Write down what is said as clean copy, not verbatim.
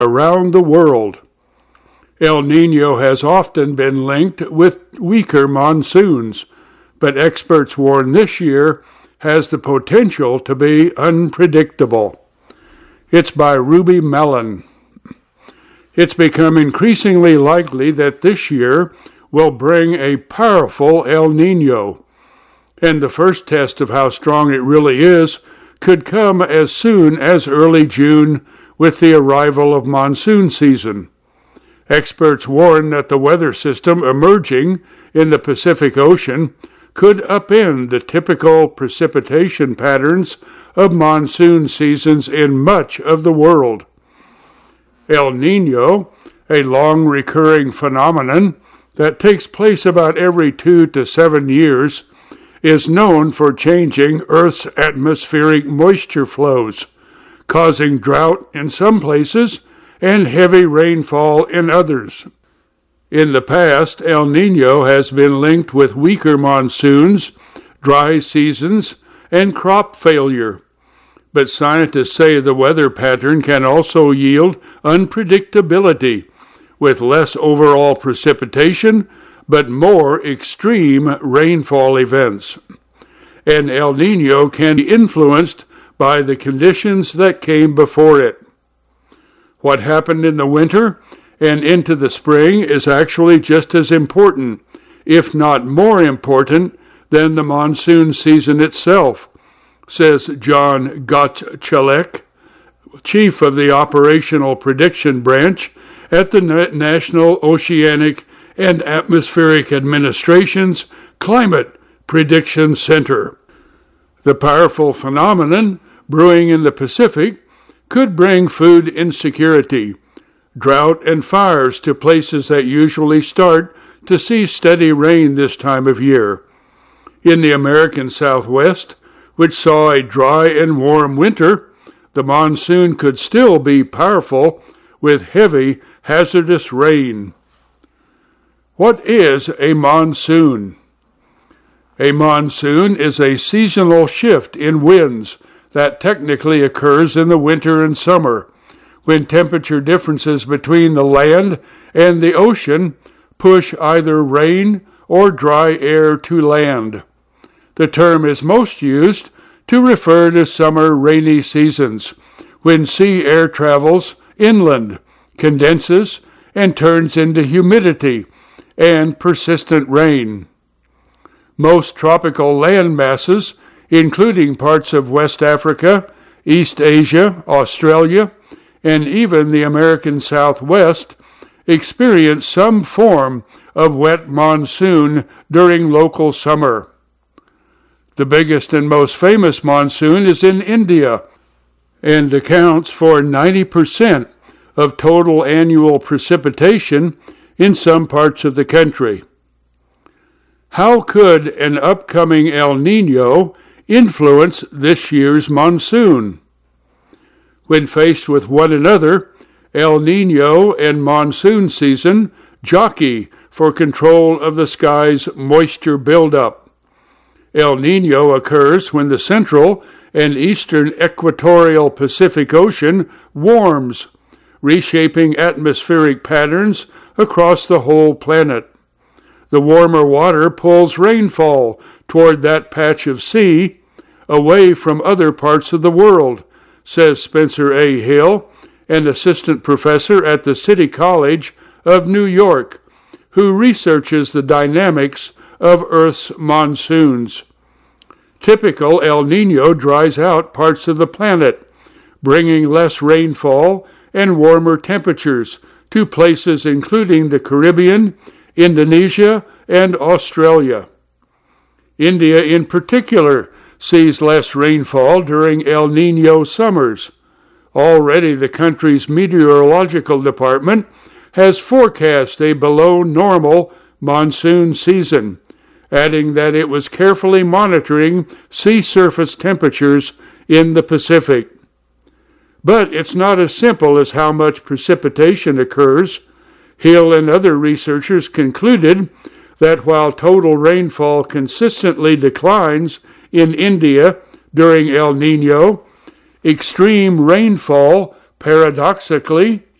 around the world. El Niño has often been linked with weaker monsoons, but experts warn this year has the potential to be unpredictable. It's by Ruby Mellon. It's become increasingly likely that this year will bring a powerful El Niño, and the first test of how strong it really is could come as soon as early June with the arrival of monsoon season. Experts warn that the weather system emerging in the Pacific Ocean could upend the typical precipitation patterns of monsoon seasons in much of the world. El Niño, a long recurring phenomenon that takes place about every 2 to 7 years, is known for changing Earth's atmospheric moisture flows, causing drought in some places and heavy rainfall in others. In the past, El Niño has been linked with weaker monsoons, dry seasons, and crop failure. But scientists say the weather pattern can also yield unpredictability, with less overall precipitation, but more extreme rainfall events. And El Niño can be influenced by the conditions that came before it. What happened in the winter and into the spring is actually just as important, if not more important, than the monsoon season itself, says John Gottschalk, chief of the Operational Prediction Branch at the National Oceanic and Atmospheric Administration's Climate Prediction Center. The powerful phenomenon brewing in the Pacific could bring food insecurity, drought, and fires to places that usually start to see steady rain this time of year. In the American Southwest, which saw a dry and warm winter, the monsoon could still be powerful with heavy, hazardous rain. What is a monsoon? A monsoon is a seasonal shift in winds that technically occurs in the winter and summer, when temperature differences between the land and the ocean push either rain or dry air to land. The term is most used to refer to summer rainy seasons, when sea air travels inland, condenses, and turns into humidity and persistent rain. Most tropical land masses, including parts of West Africa, East Asia, Australia, and even the American Southwest, experience some form of wet monsoon during local summer. The biggest and most famous monsoon is in India and accounts for 90% of total annual precipitation in some parts of the country. How could an upcoming El Niño influence this year's monsoon? When faced with one another, El Niño and monsoon season jockey for control of the sky's moisture buildup. El Niño occurs when the central and eastern equatorial Pacific Ocean warms, reshaping atmospheric patterns across the whole planet. The warmer water pulls rainfall toward that patch of sea, away from other parts of the world, says Spencer A. Hill, an assistant professor at the City College of New York, who researches the dynamics of Earth's monsoons. Typical El Niño dries out parts of the planet, bringing less rainfall and warmer temperatures to places including the Caribbean, Indonesia, and Australia. India in particular sees less rainfall during El Niño summers. Already the country's meteorological department has forecast a below normal monsoon season, adding that it was carefully monitoring sea surface temperatures in the Pacific. But it's not as simple as how much precipitation occurs. Hill and other researchers concluded that while total rainfall consistently declines in India during El Niño, extreme rainfall paradoxically